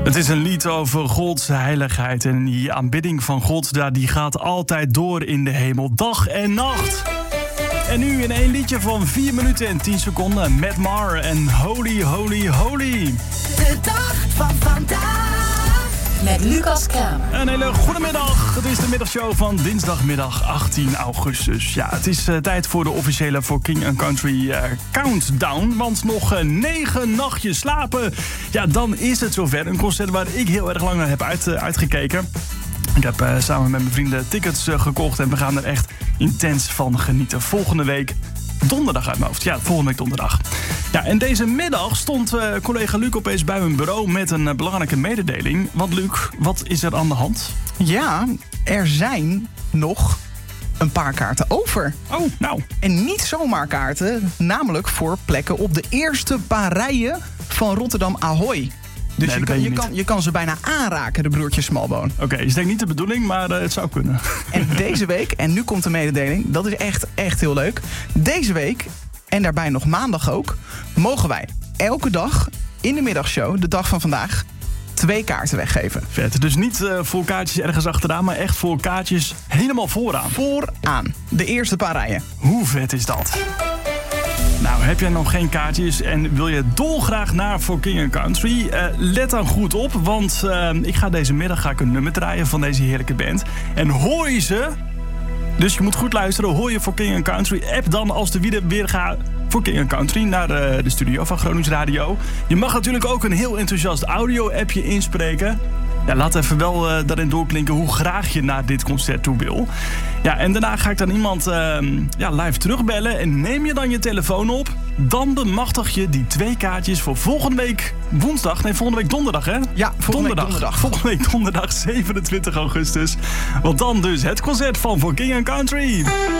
Het is een lied over Gods heiligheid en die aanbidding van God, die gaat altijd door in de hemel, dag en nacht. En nu in één liedje van 4 minuten en 10 seconden, Matt Maher en Holy, Holy, Holy. De dag van vandaag. Met Lucas Kramer. Een hele goede middag. Het is de middagshow van dinsdagmiddag 18 augustus. Ja, het is tijd voor de officiële For King & Country countdown. Want nog 9 nachtjes slapen. Ja, dan is het zover. Een concert waar ik heel erg lang naar heb uitgekeken. Ik heb samen met mijn vrienden tickets gekocht en we gaan er echt intens van genieten. Volgende week donderdag uit mijn hoofd. Ja, volgende week donderdag. Ja, en deze middag stond collega Luc opeens bij mijn bureau met een belangrijke mededeling. Want Luc, wat is er aan de hand? Ja, er zijn nog een paar kaarten over. Oh, nou. En niet zomaar kaarten, namelijk voor plekken op de eerste paar rijen van Rotterdam Ahoy. Dus nee, je kan ze bijna aanraken, de broertjes Smallbone. Oké, is denk niet de bedoeling, maar het zou kunnen. En deze week, en nu komt de mededeling, dat is echt heel leuk. Deze week, en daarbij nog maandag ook, mogen wij elke dag in de middagshow, de dag van vandaag, 2 kaarten weggeven. Vet, dus niet voor kaartjes ergens achteraan, maar echt voor kaartjes helemaal vooraan. Vooraan, de eerste paar rijen. Hoe vet is dat? Nou, heb jij nog geen kaartjes en wil je dolgraag naar For King & Country? Let dan goed op, want ik ga deze middag een nummer draaien van deze heerlijke band. En hoor je ze, dus je moet goed luisteren, hoor je For King & Country, app dan als de weer gaat For King & Country naar de studio van Gronings Radio. Je mag natuurlijk ook een heel enthousiast audio-appje inspreken. Ja, laat even wel daarin doorklinken hoe graag je naar dit concert toe wil. Ja, en daarna ga ik dan iemand live terugbellen. En neem je dan je telefoon op, dan bemachtig je die 2 kaartjes voor volgende week woensdag. Nee, volgende week donderdag, hè? Ja, volgende week donderdag. Volgende week donderdag, 27 augustus. Want dan dus het concert van For King & Country.